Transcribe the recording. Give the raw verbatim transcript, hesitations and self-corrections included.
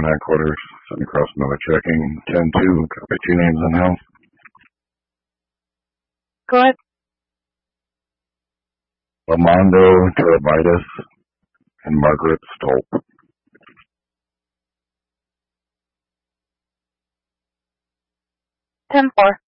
command quarters. Send across another checking. ten two, copy two names in house. Go ahead. Armando Terabitis and Margaret Stolp. ten four.